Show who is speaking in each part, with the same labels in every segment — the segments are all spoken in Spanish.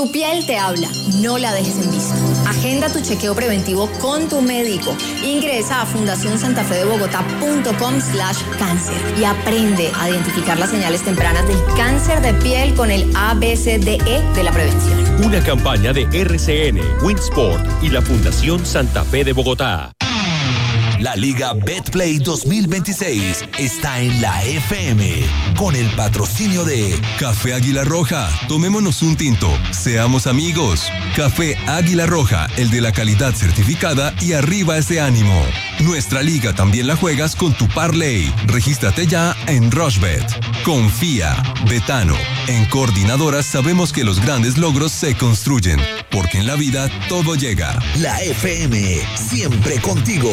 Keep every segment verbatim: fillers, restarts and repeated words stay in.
Speaker 1: Tu piel te habla, no la dejes en vista. Agenda tu chequeo preventivo con tu médico. Ingresa a fundación santa fe de bogotá punto com slash cáncer y aprende a identificar las señales tempranas del cáncer de piel con el A B C D E de la prevención.
Speaker 2: Una campaña de R C N, Winsport y la Fundación Santa Fe de Bogotá.
Speaker 3: La Liga Betplay dos mil veintiséis está en la F M con el patrocinio de Café Águila Roja. Tomémonos un tinto, seamos amigos. Café Águila Roja, el de la calidad certificada y arriba ese ánimo. Nuestra liga también la juegas con tu parlay. Regístrate ya en Rushbet. Confía, Betano. En Coordinadoras sabemos que los grandes logros se construyen, porque en la vida todo llega. La F M, siempre contigo.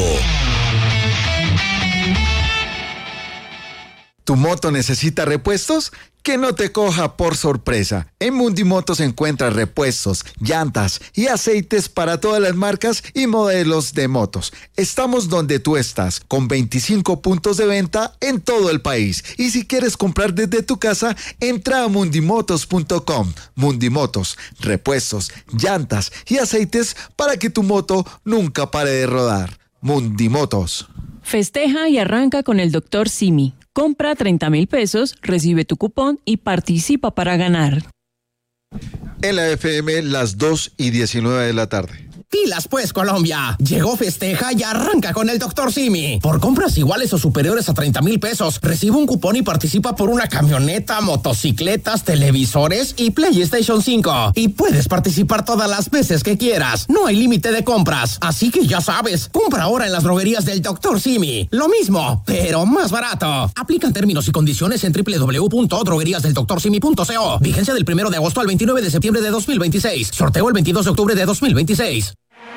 Speaker 4: ¿Tu moto necesita repuestos? Que no te coja por sorpresa. En Mundimotos encuentras repuestos, llantas y aceites para todas las marcas y modelos de motos. Estamos donde tú estás, con veinticinco puntos de venta en todo el país. Y si quieres comprar desde tu casa, entra a mundimotos punto com. Mundimotos, repuestos, llantas y aceites para que tu moto nunca pare de rodar. Mundimotos.
Speaker 5: Festeja y arranca con el doctor Simi. Compra treinta mil pesos, recibe tu cupón y participa para ganar.
Speaker 4: En la F M, las dos y diecinueve de la tarde.
Speaker 6: Pilas pues, Colombia. Llegó Festeja y arranca con el doctor Simi. Por compras iguales o superiores a treinta mil pesos, recibe un cupón y participa por una camioneta, motocicletas, televisores y PlayStation cinco. Y puedes participar todas las veces que quieras. No hay límite de compras. Así que ya sabes, compra ahora en las droguerías del doctor Simi. Lo mismo, pero más barato. Aplican términos y condiciones en doble u doble u doble u punto droguerías del doctor simi punto co. Vigencia del primero de agosto al veintinueve de septiembre de dos mil veintiséis. Sorteo el veintidós de octubre de dos mil veintiséis.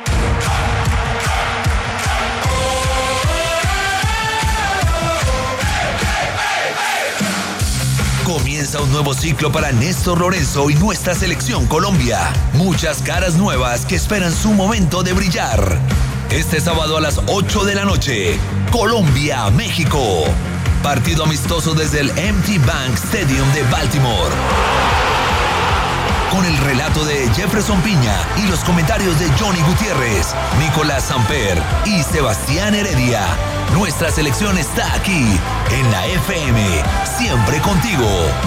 Speaker 3: Comienza un nuevo ciclo para Néstor Lorenzo y nuestra selección Colombia. Muchas caras nuevas que esperan su momento de brillar. Este sábado a las ocho de la noche, Colombia-México. Partido amistoso desde el M T Bank Stadium de Baltimore. Con el relato de Jefferson Piña y los comentarios de Johnny Gutiérrez, Nicolás Samper y Sebastián Heredia. Nuestra selección está aquí, en la F M, siempre contigo.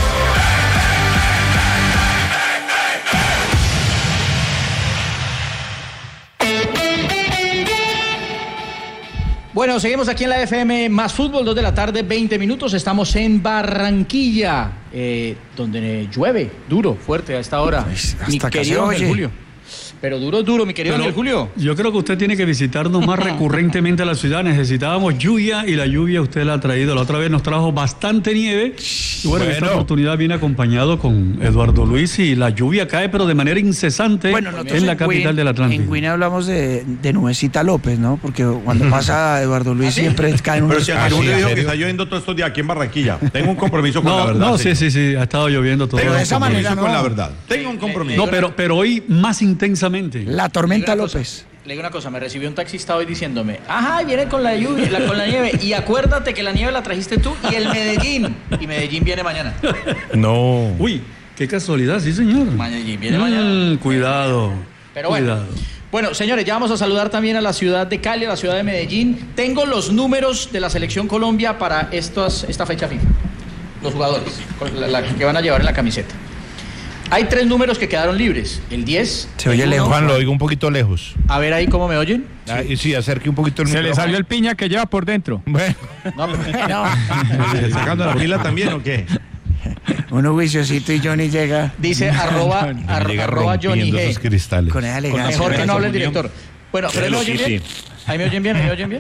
Speaker 7: Bueno, seguimos aquí en la F M, más fútbol, dos de la tarde, veinte minutos. Estamos en Barranquilla, eh, donde llueve duro, fuerte a esta hora.
Speaker 8: Pues,
Speaker 7: mi querido Ángel Julio. Pero duro, duro, mi querido Ángel Julio.
Speaker 8: Yo creo que usted tiene que visitarnos más recurrentemente a la ciudad. Necesitábamos lluvia y la lluvia usted la ha traído. La otra vez nos trajo bastante nieve. Y bueno, bueno. esta oportunidad viene acompañado con Eduardo Luis y la lluvia cae, pero de manera incesante bueno, en la capital
Speaker 9: Queen,
Speaker 8: del Atlántico.
Speaker 9: En Queen hablamos de, de Nubecita López, ¿no? Porque cuando pasa Eduardo Luis ¿Ah, sí? siempre caen unos...
Speaker 10: Pero si Ángel Julio dijo que está lloviendo todos estos días aquí en Barranquilla. Tengo un compromiso con
Speaker 8: no,
Speaker 10: la verdad.
Speaker 8: No, sí, sí, sí, ha estado lloviendo todo.
Speaker 10: Pero de esa manera
Speaker 8: no.
Speaker 10: con la verdad. Tengo un compromiso.
Speaker 8: No, pero, pero hoy más intensamente.
Speaker 9: La tormenta López.
Speaker 7: Le digo una cosa, me recibió un taxista hoy diciéndome, ajá, viene con la lluvia, la, con la nieve, y acuérdate que la nieve la trajiste tú y el Medellín, y Medellín viene mañana.
Speaker 8: No. Uy, qué casualidad, sí señor.
Speaker 7: Medellín viene
Speaker 8: mm,
Speaker 7: mañana.
Speaker 8: Cuidado.
Speaker 7: Pero bueno.
Speaker 8: Cuidado.
Speaker 7: Bueno, señores, ya vamos a saludar también a la ciudad de Cali, a la ciudad de Medellín. Tengo los números de la Selección Colombia para estos, esta fecha FIFA. Los jugadores, la, la que van a llevar en la camiseta. Hay tres números que quedaron libres. El diez.
Speaker 9: Se oye lejos.
Speaker 11: Juan, lo oigo un poquito lejos.
Speaker 7: A ver ahí cómo me oyen.
Speaker 11: Ah, y sí, acerque un poquito el
Speaker 12: Se
Speaker 11: micrófono.
Speaker 12: le salió el piña que lleva por dentro.
Speaker 11: Bueno.
Speaker 7: No, pero no.
Speaker 10: ¿Sacando la pila también o qué?
Speaker 9: Uno juiciosito y Johnny llega.
Speaker 7: Dice arroba, ar,
Speaker 11: llega
Speaker 7: arroba Johnny G.
Speaker 11: esos cristales.
Speaker 9: Con esa elegancia.
Speaker 7: Mejor que no hable el director. Bueno, ¿pero me oyen bien? ¿Ahí me oyen bien? ¿Me oyen bien?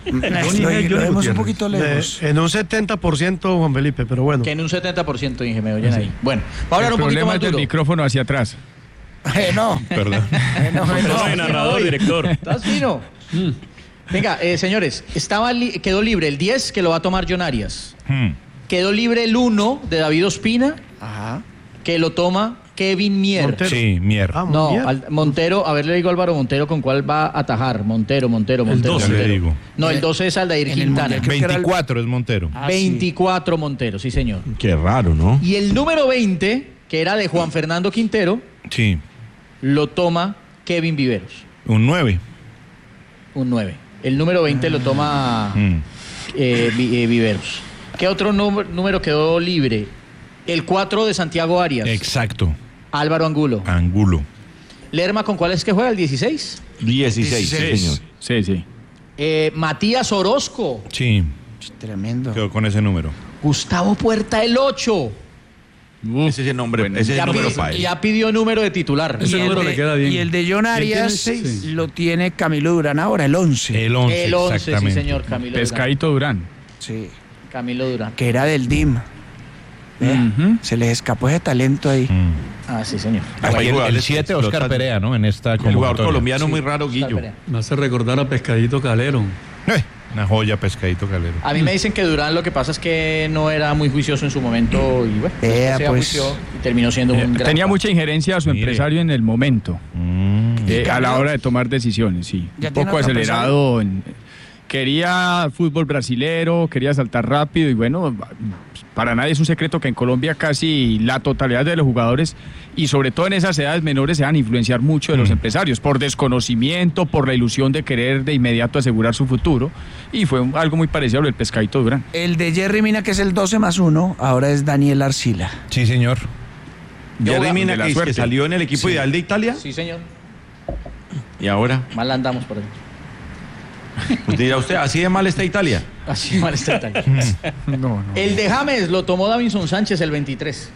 Speaker 9: Lo vemos un poquito lejos.
Speaker 13: En un setenta por ciento, Juan Felipe, pero bueno.
Speaker 7: Que en un setenta por ciento, dije, me oyen ahí. Bueno, va a hablar un poquito más duro.
Speaker 12: El micrófono hacia atrás.
Speaker 9: Eh, no.
Speaker 11: Perdón.
Speaker 9: Eh, no, eh, no.
Speaker 12: no, narrador, director.
Speaker 7: ¿Estás fino? Mm. Venga, eh, señores, estaba li- quedó libre el diez, que lo va a tomar John Arias. Hmm. Quedó libre el uno de David Ospina, Ajá. que lo toma Kevin Mier.
Speaker 11: Montero. Sí, Mier.
Speaker 7: Ah, no, al, Montero, a ver, le digo a Álvaro Montero con cuál va a atajar. Montero, Montero, Montero.
Speaker 11: El doce,
Speaker 7: Montero.
Speaker 11: le digo.
Speaker 7: No, el doce es Aldair Quintana.
Speaker 11: veinticuatro es Montero.
Speaker 7: Ah, veinticuatro sí. Montero, sí señor.
Speaker 10: Qué raro, ¿no?
Speaker 7: Y el número veinte, que era de Juan Fernando Quintero,
Speaker 11: sí.
Speaker 7: lo toma Kevin Viveros.
Speaker 11: Un nueve.
Speaker 7: Un nueve. El número veinte lo toma
Speaker 11: Mm.
Speaker 7: eh, Vi- eh, Viveros. ¿Qué otro número, número quedó libre? El cuatro de Santiago Arias.
Speaker 11: Exacto.
Speaker 7: Álvaro Angulo.
Speaker 11: Angulo.
Speaker 7: Lerma, ¿con cuál es que juega? ¿El dieciséis?
Speaker 10: dieciséis, sí, señor.
Speaker 12: Sí, sí.
Speaker 7: Eh, Matías Orozco.
Speaker 11: Sí.
Speaker 9: Tremendo.
Speaker 11: Quedó con ese número.
Speaker 7: Gustavo Puerta, el ocho.
Speaker 10: Ese es el nombre, ese es
Speaker 7: Ya,
Speaker 10: el número
Speaker 7: pi-
Speaker 10: para él.
Speaker 7: ya pidió número de titular.
Speaker 9: Y el, de, y el de John Arias
Speaker 12: ¿Quién tiene seis?
Speaker 9: lo tiene Camilo Durán ahora, el once.
Speaker 11: El once,
Speaker 7: El once, sí,
Speaker 11: exactamente.
Speaker 7: señor, Camilo
Speaker 12: Pescadito Durán.
Speaker 9: Sí.
Speaker 7: Durán. Camilo Durán.
Speaker 9: Que era del D I M. Vea,
Speaker 12: Ujú.
Speaker 9: Se les escapó ese talento ahí.
Speaker 11: Mm.
Speaker 7: Ah, sí, señor.
Speaker 11: Aquí el-
Speaker 10: jugadores
Speaker 11: el siete,
Speaker 10: que
Speaker 11: Oscar
Speaker 10: explotan.
Speaker 11: Perea, ¿no? En esta
Speaker 10: El jugador
Speaker 11: convocatoria.
Speaker 10: colombiano muy raro, Guillo.
Speaker 7: Perea.
Speaker 8: Me hace recordar a Pescadito Calero.
Speaker 11: Eh, una joya, Pescadito Calero.
Speaker 7: A mí me dicen que Durán lo que pasa es que no era muy juicioso en su momento y bueno,
Speaker 9: Vea,
Speaker 7: se
Speaker 9: pues.
Speaker 7: ajuició y terminó siendo un gran...
Speaker 12: Tenía mucha injerencia a su
Speaker 11: Mire.
Speaker 12: empresario en el momento,
Speaker 11: Mm.
Speaker 12: eh, a la hora de tomar decisiones, sí.
Speaker 9: ¿Ya
Speaker 12: Un
Speaker 9: tiene
Speaker 12: poco
Speaker 9: otro
Speaker 12: acelerado. en- quería fútbol brasilero, quería saltar rápido y bueno, para nadie es un secreto que en Colombia casi la totalidad de los jugadores y sobre todo en esas edades menores se van a influenciar mucho de los
Speaker 11: Mm.
Speaker 12: empresarios por desconocimiento, por la ilusión de querer de inmediato asegurar su futuro y fue un- algo muy parecido a lo del Pescadito Durán.
Speaker 9: El de Jerry Mina, que es el doce más uno, ahora es Daniel Arcila.
Speaker 11: Sí, señor.
Speaker 10: Jerry Mina,
Speaker 12: de la
Speaker 10: que, es que
Speaker 12: suerte.
Speaker 10: salió en el equipo
Speaker 12: Sí.
Speaker 10: ideal de Italia.
Speaker 7: Sí, señor.
Speaker 10: Y ahora,
Speaker 7: Mal andamos por ahí.
Speaker 10: pues dirá usted, así de mal está Italia.
Speaker 7: Así mal está Italia.
Speaker 12: No, no.
Speaker 7: El de James lo tomó Davinson Sánchez el veintitrés.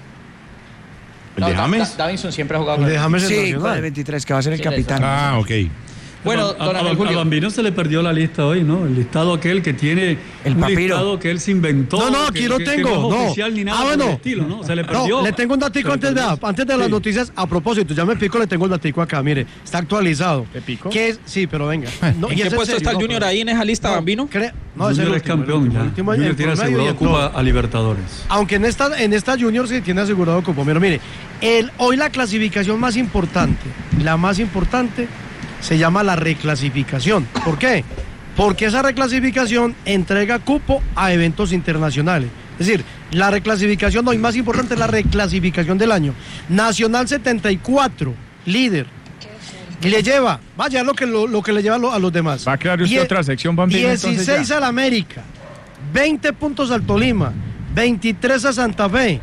Speaker 10: ¿El
Speaker 7: No,
Speaker 10: de
Speaker 7: Da-
Speaker 10: James?
Speaker 7: Da- Davinson siempre ha jugado
Speaker 13: El
Speaker 7: con
Speaker 13: de
Speaker 7: él.
Speaker 13: James es
Speaker 9: Sí,
Speaker 13: nacional.
Speaker 9: con el veintitrés, que va a ser el
Speaker 7: Sí,
Speaker 9: capitán.
Speaker 11: Ah, ok.
Speaker 7: Bueno,
Speaker 8: a,
Speaker 7: don
Speaker 8: a-
Speaker 7: Ángel
Speaker 8: a
Speaker 7: Julio.
Speaker 8: Bambino se le perdió la lista hoy, ¿no? El listado aquel que tiene
Speaker 9: El
Speaker 8: un
Speaker 9: papiro.
Speaker 8: listado que él se inventó.
Speaker 13: No, no,
Speaker 8: que-
Speaker 13: aquí lo
Speaker 8: que- que
Speaker 13: tengo.
Speaker 8: no es
Speaker 13: No.
Speaker 8: oficial ni nada
Speaker 13: Ah,
Speaker 8: por el
Speaker 13: bueno.
Speaker 8: estilo, ¿no? Se le perdió.
Speaker 13: No, le tengo un
Speaker 8: Se
Speaker 13: datico
Speaker 8: le
Speaker 13: antes de,
Speaker 8: perdió.
Speaker 13: antes de las
Speaker 8: Sí.
Speaker 13: noticias. A propósito, ya me pico, le tengo el datico acá. Mire, está actualizado.
Speaker 12: ¿Te pico?
Speaker 13: ¿Qué es? Sí, pero venga. No,
Speaker 14: ¿En
Speaker 13: y
Speaker 14: qué
Speaker 13: es
Speaker 14: puesto
Speaker 13: serio,
Speaker 14: está el
Speaker 13: no,
Speaker 14: Junior
Speaker 13: pero-
Speaker 14: ahí en esa lista,
Speaker 13: no,
Speaker 14: Bambino?
Speaker 13: cre- No, es el
Speaker 8: Junior es
Speaker 13: último,
Speaker 8: campeón
Speaker 13: el último,
Speaker 8: ya.
Speaker 13: el último,
Speaker 8: Junior
Speaker 13: el
Speaker 8: tiene
Speaker 13: promedio
Speaker 8: asegurado
Speaker 13: y el todo.
Speaker 8: Copa a Libertadores.
Speaker 13: Aunque en esta, en esta Junior sí tiene asegurado cupo. Pero mire, el, hoy la clasificación más importante, la más importante, se llama la reclasificación. ¿Por qué? Porque esa reclasificación entrega cupo a eventos internacionales. Es decir, la reclasificación hoy más importante es la reclasificación del año. Nacional setenta y cuatro, líder. Y le lleva, vaya lo que, lo, lo que le lleva a, lo- a los demás.
Speaker 12: ¿Va a crear usted
Speaker 13: Die-
Speaker 12: otra sección, Bambino, entonces,
Speaker 13: dieciséis
Speaker 12: ya?
Speaker 13: al América, veinte puntos al Tolima, veintitrés a Santa Fe,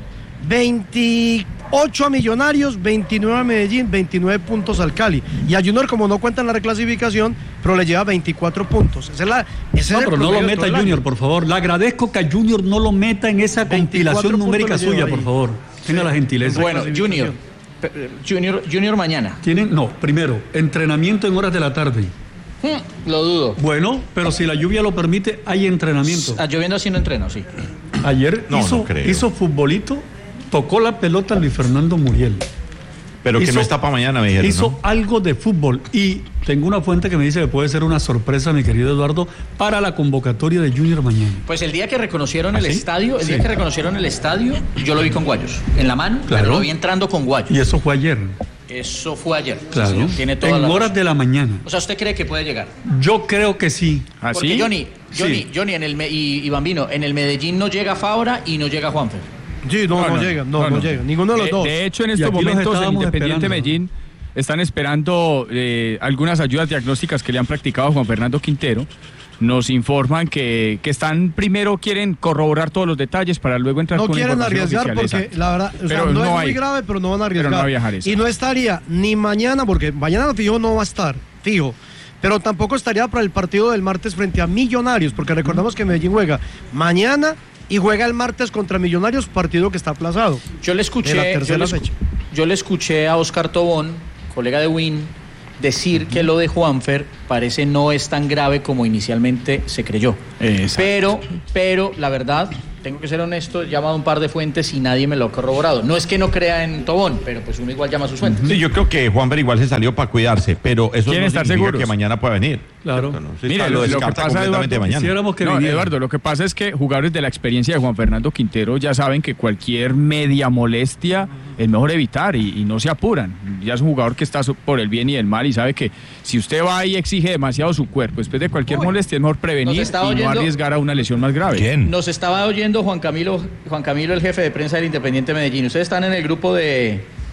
Speaker 13: veintiocho a Millonarios, veintinueve a Medellín, veintinueve puntos al Cali. Y a Junior, como no cuenta en la reclasificación, pero le lleva veinticuatro puntos. Esa es la, ese
Speaker 8: No,
Speaker 13: es el
Speaker 8: pero no lo
Speaker 13: promedio de
Speaker 8: meta
Speaker 13: todo el
Speaker 8: Junior,
Speaker 13: año.
Speaker 8: por favor. Le agradezco que a Junior no lo meta en esa compilación
Speaker 13: puntos
Speaker 8: numérica
Speaker 13: le lleva
Speaker 8: suya,
Speaker 13: ahí.
Speaker 8: por favor. Tenga la gentileza.
Speaker 7: Bueno, Junior. Pe- Junior, Junior mañana.
Speaker 8: Tienen, no, primero, entrenamiento en horas de la tarde.
Speaker 7: Hmm, lo dudo.
Speaker 8: Bueno, pero si la lluvia lo permite, hay entrenamiento.
Speaker 7: Ah, lloviendo así no entreno, sí.
Speaker 8: Ayer
Speaker 10: No,
Speaker 8: hizo,
Speaker 10: no creo.
Speaker 8: hizo futbolito, tocó la pelota Luis Fernando Muriel.
Speaker 10: Pero que
Speaker 8: Hizo-
Speaker 10: no está para mañana, me dijeron.
Speaker 8: Hizo
Speaker 10: ¿no?
Speaker 8: algo de fútbol y tengo una fuente que me dice que puede ser una sorpresa, mi querido Eduardo, para la convocatoria de Junior mañana.
Speaker 7: Pues el día que reconocieron
Speaker 8: ¿Ah,
Speaker 7: el
Speaker 8: sí?
Speaker 7: estadio, el
Speaker 8: Sí.
Speaker 7: día que reconocieron el estadio, yo lo vi con guayos en la mano,
Speaker 8: Claro.
Speaker 7: pero lo vi entrando con guayos.
Speaker 8: Y eso fue ayer.
Speaker 7: Eso fue ayer. Sí,
Speaker 8: Claro.
Speaker 7: señor, tiene toda
Speaker 8: En
Speaker 7: la
Speaker 8: horas
Speaker 7: razón.
Speaker 8: de la mañana.
Speaker 7: O sea, ¿usted cree que puede llegar?
Speaker 8: Yo creo que sí.
Speaker 12: ¿Ah,
Speaker 7: Porque
Speaker 12: sí?
Speaker 7: Johnny, Johnny,
Speaker 8: Sí.
Speaker 7: Johnny en el Me- y, y Bambino, en el Medellín no llega Fabra y no llega Juanfer.
Speaker 13: Sí, no, no, llega, no, no, llega. Ninguno de los
Speaker 12: de,
Speaker 13: dos.
Speaker 12: de hecho, en
Speaker 8: Y
Speaker 12: estos
Speaker 8: aquí los
Speaker 12: momentos el
Speaker 8: estábamos
Speaker 12: Independiente
Speaker 8: esperando.
Speaker 12: Medellín están esperando eh, algunas ayudas diagnósticas que le han practicado a Juan Fernando Quintero. Nos informan que, que están primero quieren corroborar todos los detalles para luego entrar
Speaker 13: No
Speaker 12: con
Speaker 13: quieren
Speaker 12: información
Speaker 13: arriesgar
Speaker 12: oficial,
Speaker 13: porque
Speaker 12: exacto.
Speaker 13: la verdad, o sea,
Speaker 12: Pero
Speaker 13: no,
Speaker 12: no
Speaker 13: es
Speaker 12: hay.
Speaker 13: muy grave, pero no van a arriesgar.
Speaker 12: Pero no va a viajar eso.
Speaker 13: Y no estaría ni mañana, porque mañana fijo no va a estar, fijo. Pero tampoco estaría para el partido del martes frente a Millonarios, porque recordamos que Medellín juega mañana y juega el martes contra Millonarios, partido que está aplazado.
Speaker 7: Yo le
Speaker 13: De
Speaker 7: escuché,
Speaker 13: la
Speaker 7: yo
Speaker 13: tercera
Speaker 7: le, escu-
Speaker 13: fecha.
Speaker 7: yo le escuché a Oscar Tobón, colega de Win, decir que lo de Juanfer parece no es tan grave como inicialmente se creyó.
Speaker 12: Exacto.
Speaker 7: Pero, pero la verdad, tengo que ser honesto, he llamado a un par de fuentes y nadie me lo ha corroborado. No es que no crea en Tobón, pero pues uno igual llama a sus fuentes.
Speaker 10: Sí, yo creo que Juanfer igual se salió para cuidarse, pero eso
Speaker 12: ¿Quieren
Speaker 10: no
Speaker 12: estar
Speaker 10: significa
Speaker 12: seguros?
Speaker 10: que mañana pueda venir.
Speaker 8: Claro.
Speaker 10: ¿Cierto? No, sí,
Speaker 12: Mire,
Speaker 10: está-
Speaker 12: lo,
Speaker 10: lo
Speaker 12: lo que
Speaker 10: descarta
Speaker 12: pasa,
Speaker 10: completamente
Speaker 12: Eduardo,
Speaker 10: mañana.
Speaker 8: quisiéramos que
Speaker 12: no,
Speaker 8: viniera.
Speaker 12: Eduardo, lo que pasa es que jugadores de la experiencia de Juan Fernando Quintero ya saben que cualquier media molestia es mejor evitar y, y no se apuran. Ya es un jugador que está so- por el bien y el mal y sabe que si usted va y exige demasiado su cuerpo después de cualquier
Speaker 7: Uy,
Speaker 12: molestia es mejor
Speaker 7: nos
Speaker 12: prevenir y
Speaker 7: estaba
Speaker 12: no
Speaker 7: oyendo-
Speaker 12: arriesgar a una lesión más grave.
Speaker 7: Nos estaba oyendo Juan Camilo, Juan Camilo, el jefe de prensa del Independiente Medellín. Ustedes están en el grupo de,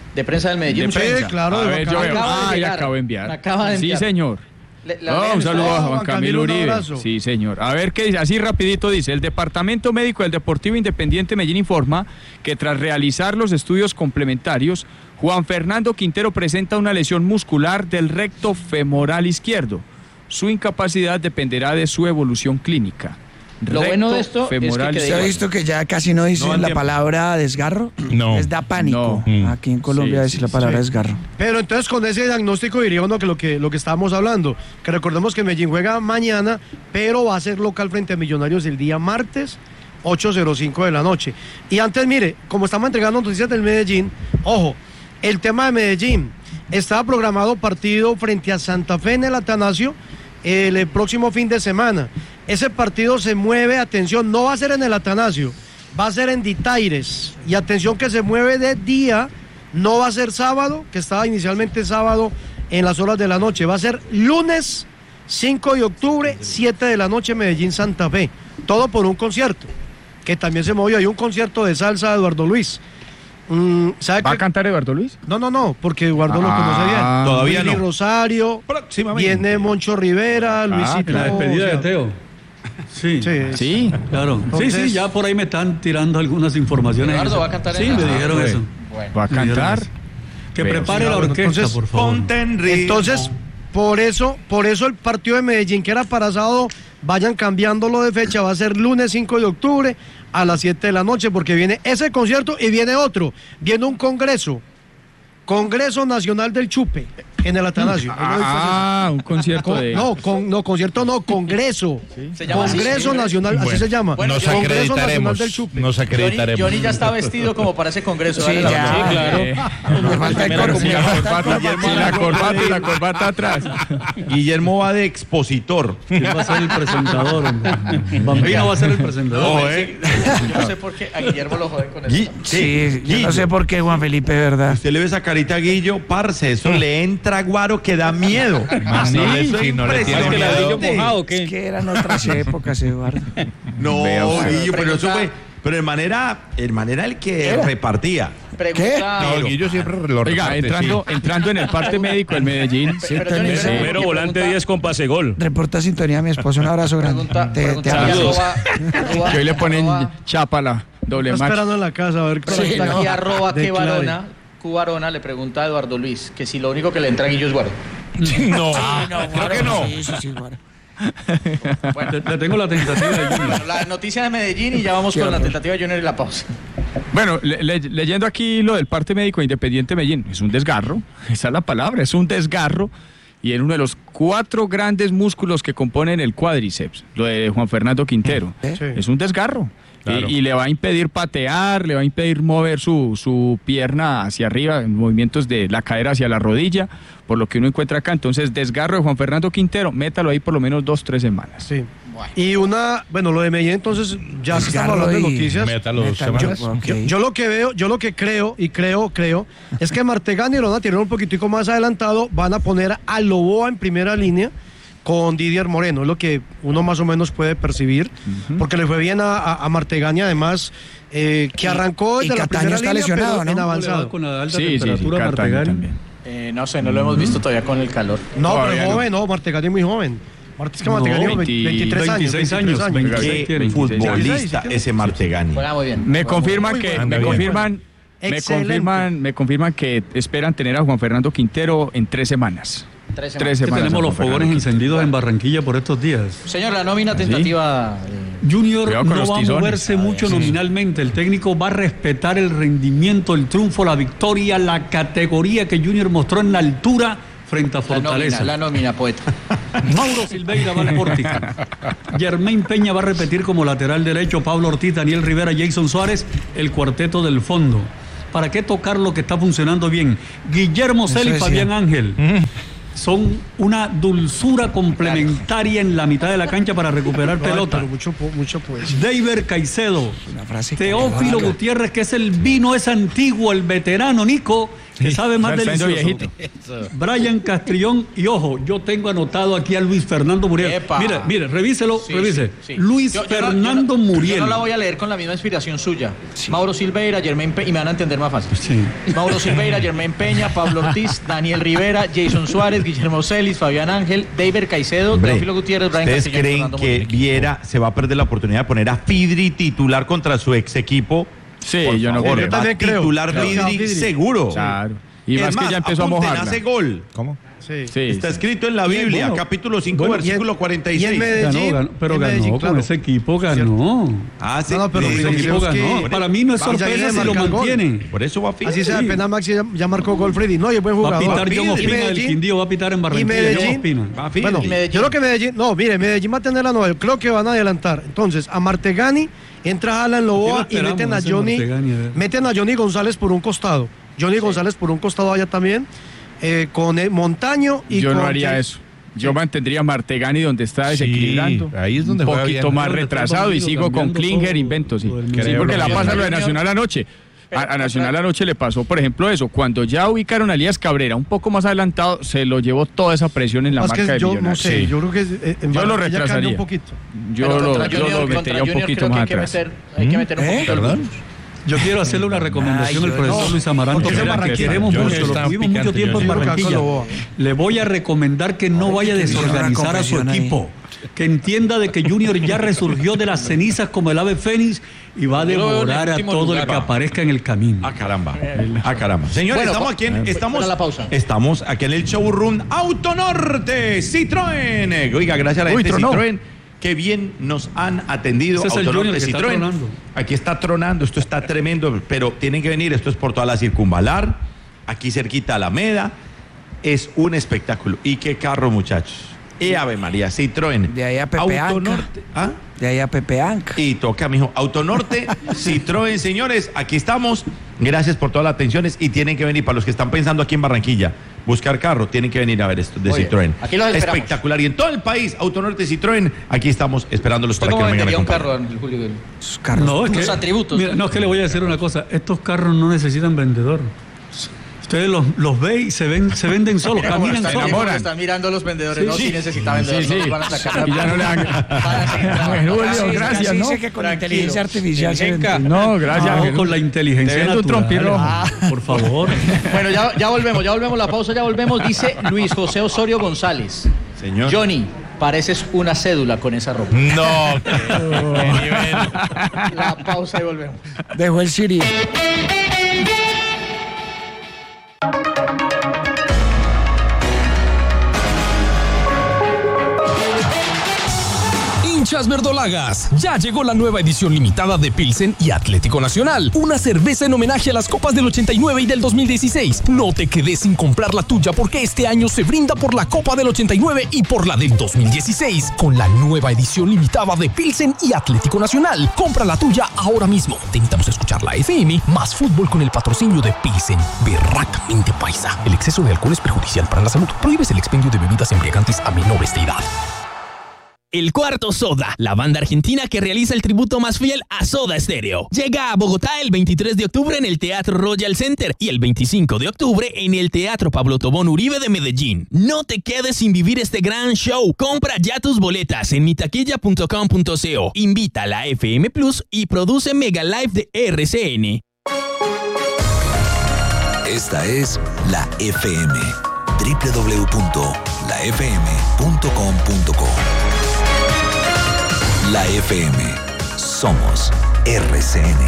Speaker 7: de prensa del Medellín.
Speaker 12: De prensa.
Speaker 13: Sí, claro.
Speaker 12: A ver, yo veo.
Speaker 7: acaba de
Speaker 12: Ah,
Speaker 7: llegar.
Speaker 12: ya acabo de enviar.
Speaker 7: Me acaba de enviar.
Speaker 12: Sí, señor.
Speaker 7: Le- la
Speaker 12: Oh,
Speaker 7: leen
Speaker 12: un saludo
Speaker 7: ustedes.
Speaker 12: a Juan
Speaker 13: Juan Camilo,
Speaker 12: Camilo
Speaker 13: un
Speaker 12: Uribe.
Speaker 13: abrazo.
Speaker 12: Sí, señor. A ver qué dice. Así rapidito dice. El Departamento Médico del Deportivo Independiente Medellín informa que tras realizar los estudios complementarios, Juan Fernando Quintero presenta una lesión muscular del recto femoral izquierdo. Su incapacidad dependerá de su evolución clínica.
Speaker 7: Lo bueno de esto es que
Speaker 12: femoral
Speaker 7: quede
Speaker 9: ¿Se ha
Speaker 7: igual.
Speaker 9: visto que ya casi no dicen
Speaker 11: No,
Speaker 9: la
Speaker 11: tiempo.
Speaker 9: palabra desgarro?
Speaker 11: No.
Speaker 9: Les da pánico.
Speaker 11: No. Mm.
Speaker 9: Aquí en Colombia
Speaker 12: Sí,
Speaker 9: decir
Speaker 12: sí,
Speaker 9: la palabra
Speaker 13: sí.
Speaker 9: desgarro.
Speaker 13: Pero entonces con ese diagnóstico diría uno que lo que lo que estábamos hablando, que recordemos que Medellín juega mañana, pero va a ser local frente a Millonarios el día martes, ocho cero cinco de la noche. Y antes, mire, como estamos entregando noticias del Medellín, ojo, el tema de Medellín, estaba programado partido frente a Santa Fe en el Atanasio el, el próximo fin de semana. Ese partido se mueve, atención, no va a ser en el Atanasio, va a ser en Ditaires. Y atención que se mueve de día, no va a ser sábado, que estaba inicialmente sábado en las horas de la noche, va a ser lunes cinco de octubre, siete de la noche, Medellín, Santa Fe. Todo por un concierto, que también se movió. Hay un concierto de salsa de Eduardo Luis. Mm, ¿sabe
Speaker 12: ¿Va
Speaker 13: qué?
Speaker 12: a cantar Eduardo Luis?
Speaker 13: No, no, no, porque Eduardo lo
Speaker 12: Ah,
Speaker 13: conoce bien.
Speaker 11: todavía
Speaker 13: Willy
Speaker 11: no.
Speaker 13: Rosario, viene Moncho Rivera, Luisito.
Speaker 8: La despedida
Speaker 13: o sea,
Speaker 8: de Teo. Sí.
Speaker 13: Sí.
Speaker 12: Sí.
Speaker 8: Claro.
Speaker 13: Entonces-
Speaker 8: sí, sí, ya por ahí me están tirando algunas informaciones.
Speaker 7: Eduardo va a cantar en
Speaker 8: Sí,
Speaker 7: la-
Speaker 8: me
Speaker 7: Ah,
Speaker 8: dijeron
Speaker 12: bueno.
Speaker 8: eso.
Speaker 7: Bueno.
Speaker 12: ¿Va a
Speaker 8: Me dijeron
Speaker 12: cantar?
Speaker 8: eso. Que
Speaker 12: Pero-
Speaker 8: prepare
Speaker 13: Sí,
Speaker 8: la
Speaker 13: bueno,
Speaker 8: orquesta,
Speaker 13: entonces,
Speaker 8: por favor.
Speaker 10: Ponte en ritmo.
Speaker 13: Entonces, por eso, por eso el partido de Medellín, que era para sábado, vayan cambiándolo de fecha, va a ser lunes cinco de octubre a las siete de la noche, porque viene ese concierto y viene otro, viene un congreso, Congreso Nacional del Chupe, en el Atanasio. Ahí lo dice
Speaker 12: Ah, un concierto
Speaker 13: Con-
Speaker 12: de...
Speaker 13: no, con, no, concierto no, congreso.
Speaker 7: Se llama así,
Speaker 13: Congreso
Speaker 7: sí.
Speaker 13: Nacional, así
Speaker 11: Bueno,
Speaker 13: se llama.
Speaker 7: bueno,
Speaker 11: Nos
Speaker 7: Congreso
Speaker 13: Nacional
Speaker 11: acreditaremos.
Speaker 13: del Chupe.
Speaker 11: Nos
Speaker 7: Johnny,
Speaker 11: acreditaremos.
Speaker 7: Johnny ya está vestido como para ese congreso.
Speaker 9: Sí,
Speaker 7: dale la
Speaker 9: ya,
Speaker 7: vuelta.
Speaker 9: claro.
Speaker 12: Eh,
Speaker 9: Me falta el
Speaker 12: Claro,
Speaker 9: corte.
Speaker 12: sí, la corbata, sí, la corbata y la corbata atrás.
Speaker 10: Guillermo va de expositor.
Speaker 8: ¿Quién va a ser el presentador? hombre? Bambino va a ser el presentador.
Speaker 10: Ojo, ¿eh?
Speaker 7: Yo no sé por qué a Guillermo lo jode con eso.
Speaker 10: Gui-
Speaker 9: Sí, yo
Speaker 10: Guillo.
Speaker 9: no sé por qué Juan Felipe, ¿verdad?
Speaker 10: Usted le ve esa carita a Guillo, parce, eso le entra guaro que da miedo.
Speaker 11: Más no le-
Speaker 10: Eso es
Speaker 11: si no le tiene
Speaker 10: impresionante.
Speaker 11: miedo.
Speaker 12: mojado, ¿qué?
Speaker 9: Es que eran otras épocas, Eduardo.
Speaker 10: No,
Speaker 12: Vea usted.
Speaker 10: Guillo, pero eso
Speaker 7: Pregunta-
Speaker 10: fue, pero en manera, en manera el que
Speaker 9: Era.
Speaker 10: repartía.
Speaker 7: Pregunta.
Speaker 11: No, Guillo siempre lo
Speaker 12: Oiga,
Speaker 11: reparte,
Speaker 12: entrando,
Speaker 11: sí.
Speaker 12: entrando en el parte médico del Medellín.
Speaker 7: Pero Johnny,
Speaker 9: Sí.
Speaker 7: pero-
Speaker 14: Primero volante
Speaker 7: pregunta-
Speaker 14: diez con pase gol.
Speaker 9: Reporta sintonía a mi esposo, un abrazo grande.
Speaker 7: Pregunta,
Speaker 9: Te, te
Speaker 7: pregunta aquí
Speaker 9: abrazo.
Speaker 7: arroba- arroba-
Speaker 12: Que hoy le ponen
Speaker 7: arroba-
Speaker 12: chapa la doble
Speaker 13: Está
Speaker 12: match.
Speaker 13: esperando en la casa a ver qué
Speaker 7: pregunta
Speaker 13: no.
Speaker 7: aquí arroba que
Speaker 13: Declare.
Speaker 7: varona, Cubarona le pregunta a Eduardo Luis que si lo único que le entra a Guillo es guaro.
Speaker 11: No, creo que no.
Speaker 9: Sí, sí, sí, bueno.
Speaker 8: Le, le tengo la tentativa de Junior.
Speaker 7: Bueno, la noticia de Medellín y ya vamos con la tentativa de Junior y la pausa.
Speaker 12: Bueno, le- le- leyendo aquí lo del parte médico Independiente Medellín, es un desgarro, esa es la palabra, es un desgarro, y en uno de los cuatro grandes músculos que componen el cuádriceps, lo de Juan Fernando Quintero,
Speaker 13: Sí.
Speaker 12: es un desgarro.
Speaker 11: Claro.
Speaker 12: Y, y le va a impedir patear, le va a impedir mover su, su pierna hacia arriba, en movimientos de la cadera hacia la rodilla, por lo que uno encuentra acá. Entonces, desgarro de Juan Fernando Quintero, métalo ahí por lo menos dos, tres semanas.
Speaker 13: Sí. Y una, bueno, lo de Medellín, entonces, ya que estamos
Speaker 9: Desgarro
Speaker 13: hablando de
Speaker 9: y-
Speaker 13: noticias.
Speaker 11: Métalo dos
Speaker 9: Métalo.
Speaker 11: semanas.
Speaker 9: Ok.
Speaker 13: Yo, yo lo que veo, yo lo que creo y creo, creo, es que Martegani lo van a tirar un poquitico más adelantado, van a poner a Loboa en primera línea con Didier Moreno, es lo que uno más o menos puede percibir, porque le fue bien a, a, a Martegani, además, eh, que arrancó
Speaker 9: y
Speaker 13: desde la
Speaker 9: Cataño
Speaker 13: primera
Speaker 9: está
Speaker 13: línea,
Speaker 9: lesionado,
Speaker 13: pero
Speaker 9: ¿no?
Speaker 13: en
Speaker 9: ¿Cómo le va
Speaker 13: avanzado.
Speaker 8: Con la alta
Speaker 12: Sí, sí, sí,
Speaker 8: temperatura
Speaker 12: Cataño
Speaker 8: Martegani.
Speaker 12: también.
Speaker 7: Eh, no sé, no lo hemos visto todavía con el calor.
Speaker 13: No,
Speaker 12: Todavía
Speaker 13: pero
Speaker 12: no.
Speaker 13: joven, no, Martegani es muy joven. Marte- Es que
Speaker 8: No,
Speaker 13: Martegani tiene
Speaker 12: veinti-
Speaker 13: veintitrés años.
Speaker 8: veintiséis años,
Speaker 13: veintitrés
Speaker 8: veintiséis.
Speaker 10: Qué
Speaker 8: quieren.
Speaker 10: futbolista ese Martegani.
Speaker 7: Juega muy bien.
Speaker 12: Me confirman
Speaker 13: muy
Speaker 12: que,
Speaker 13: bueno.
Speaker 12: me
Speaker 11: Anda bien.
Speaker 12: confirman, me
Speaker 13: Excelente.
Speaker 12: confirman, me confirman que esperan tener a Juan Fernando Quintero en tres semanas.
Speaker 7: Tres
Speaker 12: Tres
Speaker 8: Que
Speaker 12: semanas.
Speaker 8: tenemos
Speaker 12: a
Speaker 8: los
Speaker 12: Juan
Speaker 8: fogones
Speaker 12: Fernando
Speaker 8: encendidos en Barranquilla por estos días.
Speaker 7: Señor, la nómina tentativa. eh,
Speaker 8: Junior
Speaker 12: Cuidado con
Speaker 8: no
Speaker 12: los
Speaker 8: va a
Speaker 12: tizones.
Speaker 8: moverse mucho nominalmente. El técnico va a respetar el rendimiento, el triunfo, la victoria, la categoría que Junior mostró en la altura frente a
Speaker 7: la nómina,
Speaker 8: Fortaleza.
Speaker 7: la nómina, poeta.
Speaker 8: Mauro Silveira va al Pórtico. Germain Peña va a repetir como lateral derecho. Pablo Ortiz, Daniel Rivera, Jason Suárez, el cuarteto del fondo. ¿Para qué tocar lo que está funcionando bien? Guillermo
Speaker 9: Eso
Speaker 8: Cel y
Speaker 9: decía.
Speaker 8: Fabián Ángel son una dulzura complementaria en la mitad de la cancha para recuperar
Speaker 13: Ay,
Speaker 8: pelota.
Speaker 13: pero mucho, po- mucho pues.
Speaker 8: David Caicedo,
Speaker 9: Una frase
Speaker 8: Teófilo
Speaker 9: que-
Speaker 8: Gutiérrez, que es el vino, es antiguo, el veterano Nico, que sabe más
Speaker 12: Está siendo
Speaker 8: delicioso.
Speaker 12: viejito.
Speaker 8: Brian Castrillón, y ojo, yo tengo anotado aquí a Luis Fernando Muriel.
Speaker 7: Epa.
Speaker 8: Mire, mire, revíselo,
Speaker 7: Sí,
Speaker 8: revise.
Speaker 7: sí, sí.
Speaker 8: Luis
Speaker 7: Yo- yo no-
Speaker 8: Fernando
Speaker 7: yo no,
Speaker 8: Muriel.
Speaker 7: Yo no la voy a leer con la misma inspiración suya. Mauro Silveira, Germain Peña, y me van a entender más fácil.
Speaker 8: Sí.
Speaker 7: Mauro Silveira, Germain Peña, Pablo Ortiz, Daniel Rivera, Jason Suárez, Guillermo Celis, Fabián Ángel, David Caicedo,
Speaker 10: Hombre,
Speaker 7: Teófilo Gutiérrez, Brian
Speaker 10: ¿ustedes
Speaker 7: Castrillón,
Speaker 10: creen
Speaker 7: Fernando
Speaker 10: que
Speaker 7: Muriel.
Speaker 10: Viera se va a perder la oportunidad de poner a Fidri titular contra su ex equipo?
Speaker 12: Sí,
Speaker 10: Por
Speaker 12: yo no
Speaker 10: favor,
Speaker 12: creo.
Speaker 10: va
Speaker 13: Yo también
Speaker 10: a
Speaker 13: creo.
Speaker 10: titular
Speaker 13: Creo que va
Speaker 10: Fidri,
Speaker 13: Fidri.
Speaker 10: seguro.
Speaker 12: Claro. Y
Speaker 10: Es
Speaker 12: más que ya empezó a
Speaker 10: apunten,
Speaker 12: mojarla.
Speaker 10: hace gol.
Speaker 11: ¿Cómo?
Speaker 13: Sí.
Speaker 12: Sí,
Speaker 10: Está
Speaker 12: sí.
Speaker 10: escrito en la Biblia,
Speaker 8: bueno,
Speaker 10: capítulo cinco,
Speaker 8: bueno,
Speaker 10: versículo
Speaker 13: y
Speaker 10: cuarenta y
Speaker 13: en
Speaker 10: seis.
Speaker 13: Medellín-
Speaker 8: Ganó, ganó, pero
Speaker 13: en
Speaker 8: ganó
Speaker 13: Medellín,
Speaker 8: con
Speaker 13: claro.
Speaker 8: ese equipo, ganó.
Speaker 10: Ah, sí,
Speaker 13: No, no, pero
Speaker 10: sí,
Speaker 8: Ese
Speaker 13: Fidri
Speaker 8: equipo
Speaker 13: Creo que-
Speaker 8: ganó. Para mí no es
Speaker 13: Va- ya
Speaker 8: sorpresa
Speaker 13: viene
Speaker 8: si lo
Speaker 13: marcando gol.
Speaker 8: mantiene.
Speaker 10: Por eso va Fidri.
Speaker 13: Así sea,
Speaker 8: Sí.
Speaker 13: apenas Maxi ya, ya marcó gol Freddy. No, y es buen
Speaker 8: Va a
Speaker 13: jugador.
Speaker 8: pitar John
Speaker 10: Fidri.
Speaker 8: Ospina
Speaker 13: Y
Speaker 8: del
Speaker 13: Medellín-
Speaker 8: Quindío, va a pitar en
Speaker 13: y
Speaker 8: Barranquilla. John
Speaker 13: Medellín-
Speaker 8: Ospina.
Speaker 10: Va Fidri.
Speaker 13: Bueno,
Speaker 7: Y Medellín.
Speaker 13: yo creo que Medellín, no, mire, Medellín va a tener la nueve, creo que van a adelantar. Entonces, a Martegani, entra Alan Loboa
Speaker 8: ¿Qué
Speaker 13: y
Speaker 8: lo
Speaker 13: meten a
Speaker 8: esperamos, ese
Speaker 13: Johnny,
Speaker 8: Martegani, a ver?
Speaker 13: meten a Johnny González por un costado. Johnny González por un costado allá también, eh, con eh, Montaño y
Speaker 12: Yo
Speaker 13: con
Speaker 12: no haría
Speaker 13: Jay-
Speaker 12: eso. Yo mantendría a Martegani donde está
Speaker 11: Sí,
Speaker 12: desequilibrando.
Speaker 11: ahí es donde
Speaker 12: un
Speaker 11: juega
Speaker 12: poquito
Speaker 11: bien.
Speaker 12: más
Speaker 8: Creo que está
Speaker 12: retrasado y
Speaker 8: dormido,
Speaker 12: sigo con
Speaker 8: cambiando
Speaker 12: Klinger,
Speaker 8: todo.
Speaker 12: invento, sí.
Speaker 8: Todo el
Speaker 12: Sí,
Speaker 8: mundo.
Speaker 12: porque la
Speaker 10: Creo
Speaker 12: pasa
Speaker 10: que-
Speaker 12: lo de Nacional anoche. A, a Nacional anoche le pasó, por ejemplo, eso. Cuando ya ubicaron a Elías Cabrera un poco más adelantado, se lo llevó toda esa presión en la
Speaker 13: Es que
Speaker 12: marca de
Speaker 13: yo no
Speaker 12: Millonarios.
Speaker 13: sé,
Speaker 12: Sí.
Speaker 13: yo creo que eh, en
Speaker 12: Yo lo
Speaker 13: Barranquilla cambia
Speaker 12: retrasaría.
Speaker 13: un poquito.
Speaker 12: Yo
Speaker 7: Pero
Speaker 12: lo,
Speaker 7: contra
Speaker 12: yo
Speaker 7: Junior-
Speaker 12: lo
Speaker 7: contra
Speaker 12: metería un
Speaker 7: Junior
Speaker 12: poquito
Speaker 7: creo que
Speaker 12: más
Speaker 7: hay que
Speaker 12: atrás.
Speaker 7: meter- hay que meter un
Speaker 11: ¿Eh?
Speaker 7: poquito el
Speaker 11: ¿Perdón?
Speaker 7: bus.
Speaker 8: Yo quiero hacerle una recomendación
Speaker 9: Ay,
Speaker 8: al
Speaker 9: yo
Speaker 8: profesor
Speaker 9: no.
Speaker 8: Luis Amaranto,
Speaker 13: Porque
Speaker 8: que
Speaker 13: es
Speaker 8: la
Speaker 13: Barranquilla.
Speaker 8: queremos
Speaker 11: Yo
Speaker 8: mucho,
Speaker 11: no
Speaker 8: lo
Speaker 11: estaba
Speaker 8: tuvimos mucho
Speaker 11: picante,
Speaker 8: tiempo
Speaker 11: yo
Speaker 8: en
Speaker 11: no.
Speaker 8: Barranquilla.
Speaker 13: Loboa.
Speaker 8: Le voy a recomendar que no vaya a
Speaker 9: que hizo una
Speaker 8: desorganizar a su
Speaker 9: confesión ahí.
Speaker 8: equipo, que entienda de que Junior ya resurgió de las cenizas como el ave fénix y va a
Speaker 7: Yo lo veo en
Speaker 8: devorar a
Speaker 7: último
Speaker 8: todo el
Speaker 7: lugar.
Speaker 8: que aparezca en el camino.
Speaker 10: Ah, caramba. Ah, caramba. Señores,
Speaker 7: Bueno,
Speaker 10: estamos
Speaker 7: pa-
Speaker 10: aquí en, estamos,
Speaker 7: para la pausa.
Speaker 10: estamos aquí en el showroom Autonorte Citroën. Oiga, gracias a la
Speaker 12: Uy,
Speaker 10: gente de
Speaker 12: tronó.
Speaker 10: Citroën. Qué bien nos han atendido.
Speaker 8: Ese es el
Speaker 10: Autonorte
Speaker 8: Junior que está
Speaker 10: Citroën.
Speaker 8: tronando.
Speaker 10: Aquí está tronando, esto está tremendo, pero tienen que venir, esto es por toda la circunvalar, aquí cerquita Alameda. Es un espectáculo. ¿Y qué carro, muchachos? Y Ave María, Citroën.
Speaker 9: De ahí a Pepe Anca.
Speaker 10: Autonorte. ¿Ah?
Speaker 9: De ahí a Pepe Anca.
Speaker 10: Y toca, mijo. Autonorte, Citroën, señores, aquí estamos. Gracias por todas las atenciones y tienen que venir, para los que están pensando aquí en Barranquilla, buscar carro, tienen que venir a ver esto de
Speaker 7: Oye,
Speaker 10: Citroën.
Speaker 7: aquí los esperamos.
Speaker 10: Espectacular. Y en todo el país, Autonorte, Citroën, aquí estamos esperándolos
Speaker 7: ¿Usted
Speaker 10: para que
Speaker 7: cómo
Speaker 10: vengan a
Speaker 7: vendería un
Speaker 10: comprar.
Speaker 7: carro, Julio?
Speaker 9: Sus carros.
Speaker 8: No, es que,
Speaker 7: Los atributos.
Speaker 8: mira, no, es que le voy a decir una cosa. Estos carros no necesitan vendedor. Ustedes los, los ven y se, ven, se venden solos,
Speaker 7: Mira cómo
Speaker 8: caminan
Speaker 7: están,
Speaker 8: solos.
Speaker 7: mira cómo están mirando los vendedores.
Speaker 8: Sí,
Speaker 7: no,
Speaker 8: sí.
Speaker 7: si necesita vendedores.
Speaker 12: Sí,
Speaker 7: no
Speaker 12: sí.
Speaker 7: los van a sacar.
Speaker 12: Y ya no le dan-
Speaker 7: Van a seguir trabajando.
Speaker 12: Bueno, Julio,
Speaker 9: Casi-
Speaker 12: gracias,
Speaker 9: casi
Speaker 12: ¿no?
Speaker 9: dice que con
Speaker 7: Tranquilo.
Speaker 9: inteligencia artificial se
Speaker 7: Venga.
Speaker 9: vende.
Speaker 12: No, gracias.
Speaker 8: No,
Speaker 12: Jesús.
Speaker 8: con la inteligencia
Speaker 12: Te vendo un
Speaker 8: natural.
Speaker 12: trompirrojo.
Speaker 8: Ah, por favor.
Speaker 7: Bueno, ya, ya volvemos, ya volvemos la pausa, ya volvemos. Dice Luis José Osorio González.
Speaker 10: Señor.
Speaker 7: Johnny, pareces una cédula con esa ropa.
Speaker 11: No, qué, qué nivel.
Speaker 7: La pausa y volvemos.
Speaker 9: Dejó el Siri.
Speaker 14: Hinchas verdolagas, ya llegó la nueva edición limitada de Pilsen y Atlético Nacional, una cerveza en homenaje a las copas del ochenta y nueve y del dos mil dieciséis. No te quedes sin comprar la tuya porque este año se brinda por la Copa del ochenta y nueve y por la del dos mil dieciséis, con la nueva edición limitada de Pilsen y Atlético Nacional. Compra la tuya ahora mismo. Te invitamos a escuchar la F M más fútbol con el patrocinio de Pilsen. Berracamente paisa. El exceso de alcohol es perjudicial para la salud. Prohíbes el expendio de bebidas embriagantes a menores de edad.
Speaker 15: El Cuarto Soda, la banda argentina que realiza el tributo más fiel a Soda Stereo. Llega a Bogotá el veintitrés de octubre en el Teatro Royal Center y el veinticinco de octubre en el Teatro Pablo Tobón Uribe de Medellín. No te quedes sin vivir este gran show. Compra ya tus boletas en mitaquilla punto com punto co. Invita a la F M Plus y produce Mega Live de R C N.
Speaker 3: Esta es la F M. doble u doble u doble u punto la f m punto com punto co. La F M. Somos R C N.